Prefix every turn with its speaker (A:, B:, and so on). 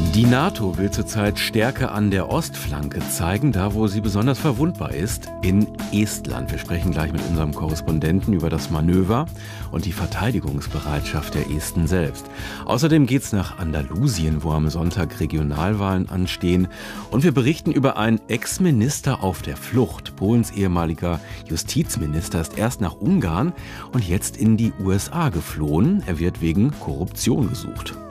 A: Die NATO will zurzeit Stärke an der Ostflanke zeigen, da wo sie besonders verwundbar ist, in Estland. Wir sprechen gleich mit unserem Korrespondenten über das Manöver und die Verteidigungsbereitschaft der Esten selbst. Außerdem geht's nach Andalusien, wo am Sonntag Regionalwahlen anstehen. Und wir berichten über einen Ex-Minister auf der Flucht. Polens ehemaliger Justizminister ist erst nach Ungarn und jetzt in die USA geflohen. Er wird wegen Korruption gesucht.